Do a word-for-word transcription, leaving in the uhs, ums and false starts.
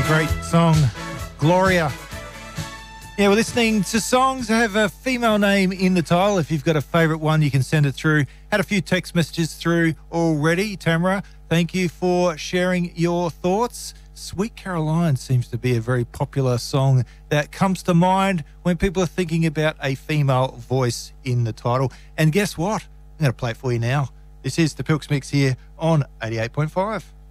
great song, Gloria. Yeah, we're listening to songs that have a female name in the title. If you've got a favourite one, you can send it through. Had a few text messages through already. Tamara, thank you for sharing your thoughts. Sweet Caroline seems to be a very popular song that comes to mind when people are thinking about a female voice in the title. And guess what? I'm going to play it for you now. This is the Pilks Mix here on eighty-eight point five.